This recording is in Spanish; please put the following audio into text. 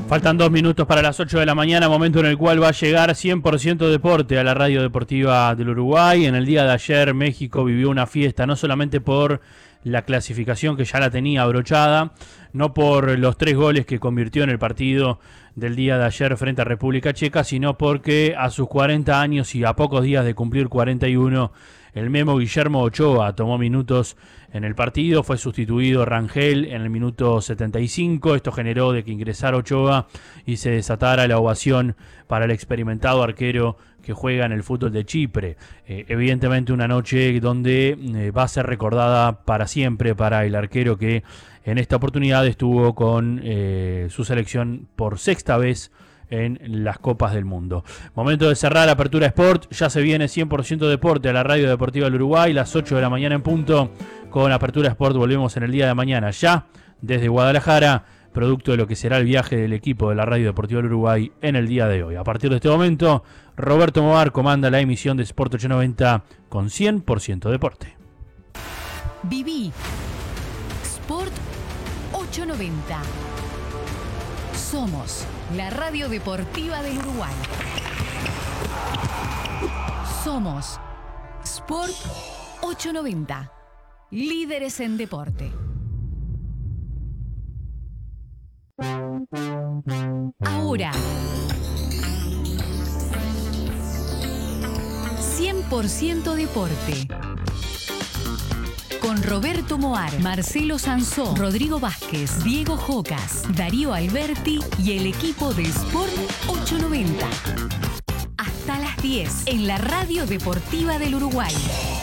Faltan 2 minutos para las 8 de la mañana, momento en el cual va a llegar 100% deporte a la radio deportiva del Uruguay. En el día de ayer México vivió una fiesta, no solamente por la clasificación que ya la tenía abrochada, no por los 3 goles que convirtió en el partido del día de ayer frente a República Checa, sino porque a sus 40 años y a pocos días de cumplir 41, el Memo Guillermo Ochoa tomó minutos en el partido, fue sustituido Rangel en el minuto 75, esto generó de que ingresara Ochoa y se desatara la ovación para el experimentado arquero que juega en el fútbol de Chipre. Evidentemente una noche donde va a ser recordada para siempre para el arquero que en esta oportunidad estuvo con su selección por 6ª vez en las Copas del Mundo. Momento de cerrar Apertura Sport, ya se viene 100% deporte a la radio deportiva del Uruguay, las 8 de la mañana en punto. Con Apertura Sport volvemos en el día de mañana, ya desde Guadalajara, producto de lo que será el viaje del equipo de la radio deportiva del Uruguay en el día de hoy. A partir de este momento, Roberto Moar comanda la emisión de Sport 890 con 100% deporte. Viví Sport 890. Somos la radio deportiva del Uruguay. Somos Sport 890. Líderes en deporte. Ahora, 100% deporte. Con Roberto Moar, Marcelo Sansó, Rodrigo Vázquez, Diego Jocas, Darío Alberti y el equipo de Sport 890. Hasta las 10 en la radio deportiva del Uruguay.